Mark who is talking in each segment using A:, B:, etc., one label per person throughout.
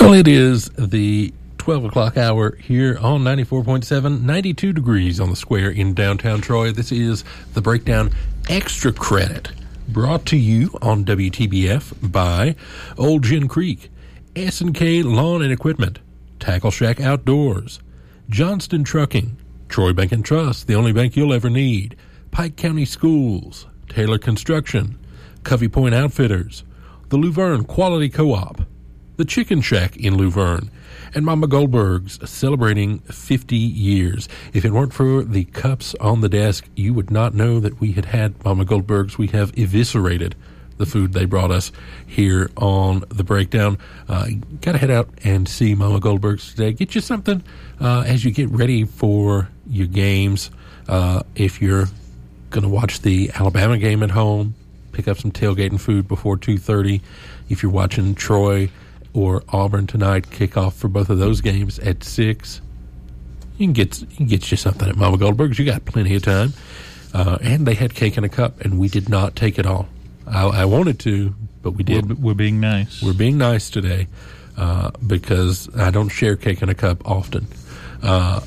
A: Well, it is the 12 o'clock hour here on 94.7, 92 degrees on the square in downtown Troy. This is the Breakdown Extra Credit, brought to you on WTBF by Old Gin Creek, S&K Lawn and Equipment, Tackle Shack Outdoors, Johnston Trucking, Troy Bank and Trust, the only bank you'll ever need, Pike County Schools, Taylor Construction, Covey Point Outfitters, the Luverne Quality Co-op, the Chicken Shack in Luverne, and Mama Goldberg's celebrating 50 years. If it weren't for the cups on the desk, you would not know that we had Mama Goldberg's. We have eviscerated the food they brought us here on the Breakdown. Got to head out and see Mama Goldberg's today. Get you something as you get ready for your games. If you're going to watch the Alabama game at home, pick up some tailgating food before 2:30. If you're watching Troy or Auburn tonight, kickoff for both of those games at 6. You can get you something at Mama Goldberg's. You got plenty of time. And they had cake in a cup, and we did not take it all. I wanted to, but we did.
B: We're being nice.
A: We're being nice today because I don't share cake in a cup often. All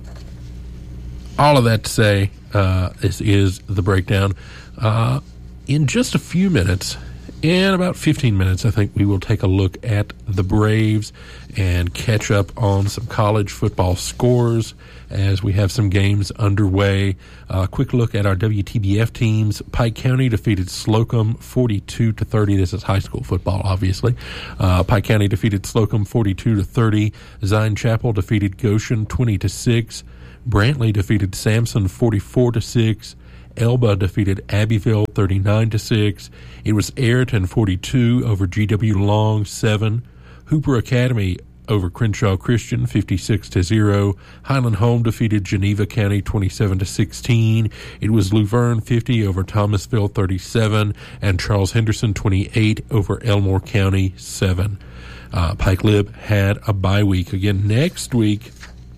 A: of that to say, this is the Breakdown. In just a few minutes, in about 15 minutes, I think we will take a look at the Braves and catch up on some college football scores as we have some games underway. Quick look at our WTBF teams. Pike County defeated Slocum 42-30. This is high school football, obviously. Pike County defeated Slocum 42-30. Zion Chapel defeated Goshen 20-6. Brantley defeated Samson 44-6. Elba defeated Abbeville 39-6. It was Ayrton 42 over GW Long 7. Hooper Academy over Crenshaw Christian 56-0. Highland Home defeated Geneva County 27-16. It was Luverne 50 over Thomasville 37, and Charles Henderson 28 over Elmore County 7. Pike Lib had a bye week again next week.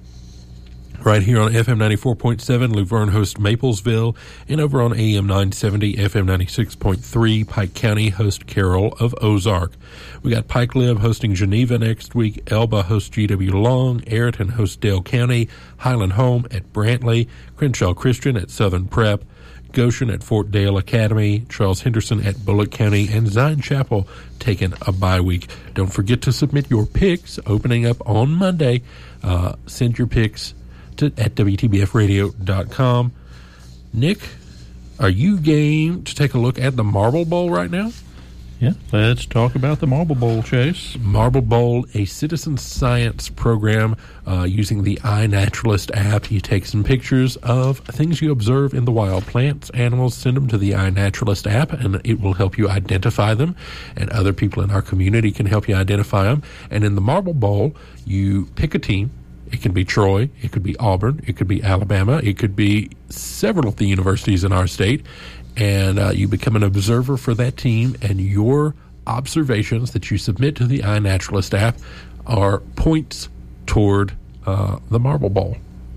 A: Right here on FM 94.7, Luverne hosts Maplesville, and over on AM 970, FM 96.3, Pike County hosts Carroll of Ozark. We got Pike Lib hosting Geneva next week, Elba hosts GW Long, Ayrton hosts Dale County, Highland Home at Brantley, Crenshaw Christian at Southern Prep, Goshen at Fort Dale Academy, Charles Henderson at Bullock County, and Zion Chapel taking a bye week. Don't forget to submit your picks, opening up on Monday. Send your picks at WTBFradio.com. Nick, are you game to take a look at the Marble Bowl right now?
B: Yeah, let's talk about the Marble Bowl, Chase.
A: Marble Bowl, a citizen science program using the iNaturalist app. You take some pictures of things you observe in the wild, plants, animals, send them to the iNaturalist app, and it will help you identify them, and other people in our community can help you identify them. And in the Marble Bowl, you pick a team. It can be Troy, it could be Auburn, it could be Alabama, it could be several of the universities in our state, and you become an observer for that team, and your observations that you submit to the iNaturalist app are points toward the Marble Bowl.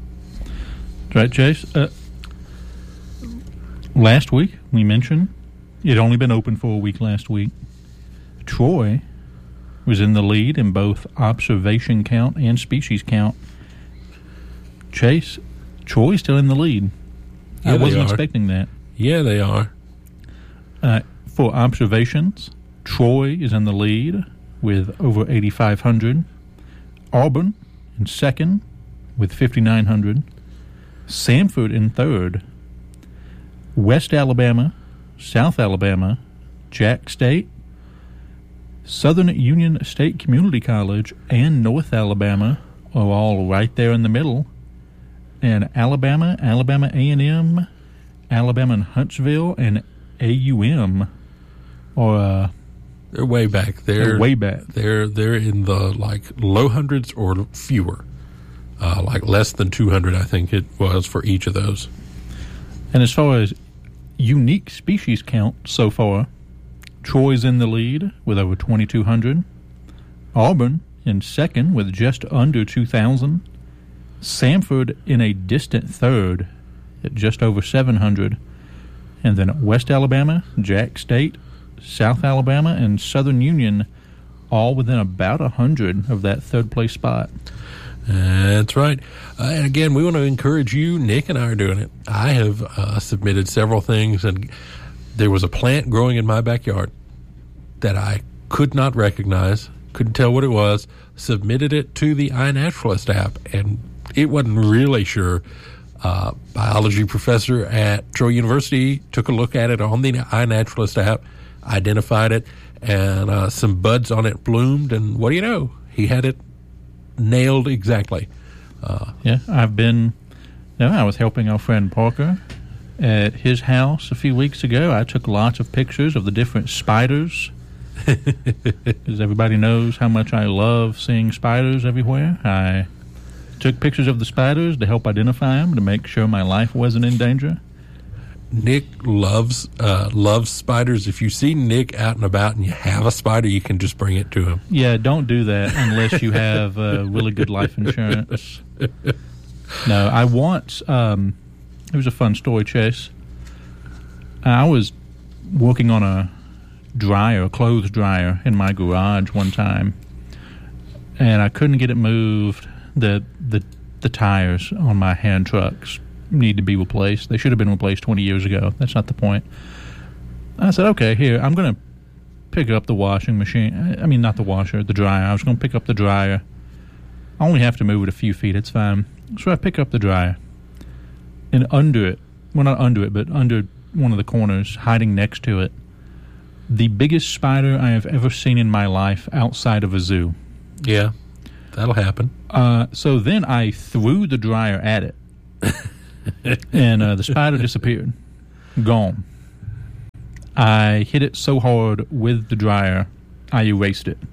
B: Right, Chase? Last week, we mentioned it had only been open for a week last week. Troy was in the lead in both observation count and species count. Chase, Troy's still in the lead.
A: Yeah,
B: I wasn't expecting that.
A: Yeah, they are.
B: For observations, Troy is in the lead with over 8,500. Auburn in second with 5,900. Samford in third. West Alabama, South Alabama, Jack State, Southern Union State Community College, and North Alabama are all right there in the middle. And Alabama, Alabama A&M, Alabama and Huntsville, and AUM are
A: they're way back. They're
B: way back.
A: They're in the low hundreds or fewer, less than 200. I think it was for each of those.
B: And as far as unique species count so far, Troy's in the lead with over 2,200. Auburn in second with just under 2,000. Samford in a distant third at just over 700. And then West Alabama, Jack State, South Alabama, and Southern Union all within about 100 of that third-place spot.
A: That's right. And again, we want to encourage you. Nick and I are doing it. I have submitted several things, and there was a plant growing in my backyard that I could not recognize, couldn't tell what it was, submitted it to the iNaturalist app, and it wasn't really sure. Biology professor at Troy University took a look at it on the iNaturalist app, identified it, and some buds on it bloomed, and what do you know? He had it nailed exactly.
B: I was helping our friend Parker at his house a few weeks ago. I took lots of pictures of the different spiders, because everybody knows how much I love seeing spiders everywhere. I took pictures of the spiders to help identify them, to make sure my life wasn't in danger.
A: Nick loves spiders. If you see Nick out and about and you have a spider, you can just bring it to him.
B: Yeah, don't do that unless you have really good life insurance. No, I once, it was a fun story, Chase. I was working on a clothes dryer in my garage one time, and I couldn't get it moved. The tires on my hand trucks need to be replaced. They should have been replaced 20 years ago. That's not the point. I said, okay, here, I'm going to pick up the washing machine. I mean, not the washer, the dryer. I was going to pick up the dryer. I only have to move it a few feet. It's fine. So I pick up the dryer. And under it, well, not under it, but under one of the corners, hiding next to it, the biggest spider I have ever seen in my life outside of a zoo.
A: Yeah, that'll happen.
B: So then I threw the dryer at it. And the spider disappeared. Gone. I hit it so hard with the dryer, I erased it.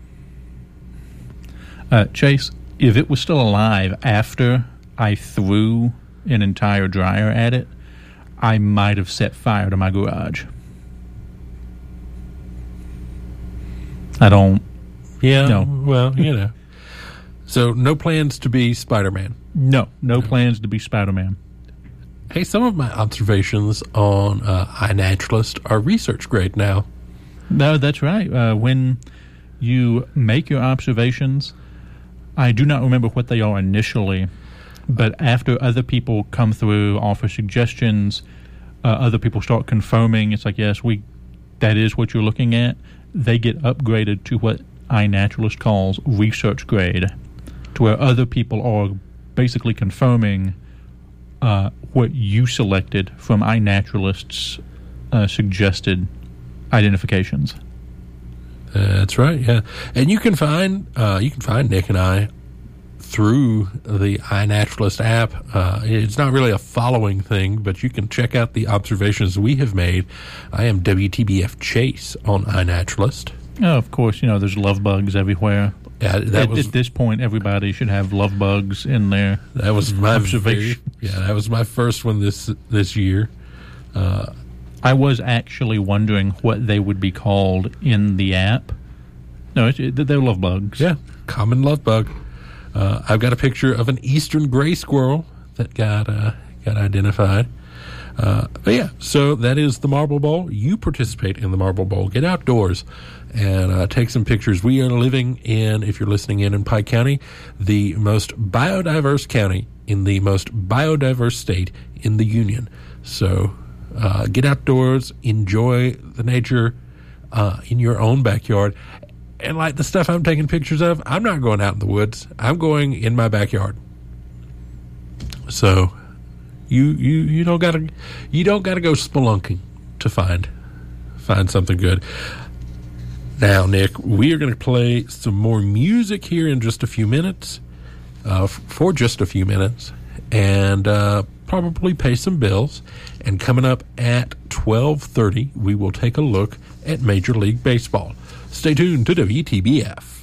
B: Chase, if it was still alive after I threw an entire dryer at it, I might have set fire to my garage. I don't...
A: Yeah,
B: no.
A: Well, you know. So no plans to be Spider-Man?
B: No plans to be Spider-Man.
A: Hey, some of my observations on iNaturalist are research grade now.
B: No, that's right. When you make your observations, I do not remember what they are initially, but after other people come through, offer suggestions, other people start confirming, it's like, yes, that is what you're looking at, they get upgraded to what iNaturalist calls research grade, to where other people are basically confirming what you selected from iNaturalist's suggested identifications.
A: That's right, yeah. And you can find Nick and I through the iNaturalist app. It's not really a following thing, but you can check out the observations we have made. I am WTBF Chase on iNaturalist.
B: Oh, of course, there's love bugs everywhere.
A: Yeah,
B: at this point, everybody should have love bugs in their
A: that was my
B: observation.
A: That was my first one this year.
B: I was actually wondering what they would be called in the app. No, they're love bugs.
A: Yeah, common love bug. I've got a picture of an eastern gray squirrel that got identified. But yeah, so that is the Marble Bowl. You participate in the Marble Bowl. Get outdoors and take some pictures. We are living in, if you're listening in Pike County, the most biodiverse county in the most biodiverse state in the Union. So get outdoors, enjoy the nature in your own backyard. And like the stuff I'm taking pictures of, I'm not going out in the woods. I'm going in my backyard. So you don't gotta go spelunking to find something good. Now, Nick, we are going to play some more music here in just a few minutes, for just a few minutes, and probably pay some bills. And coming up at 12:30, we will take a look at Major League Baseball. Stay tuned to WTBF.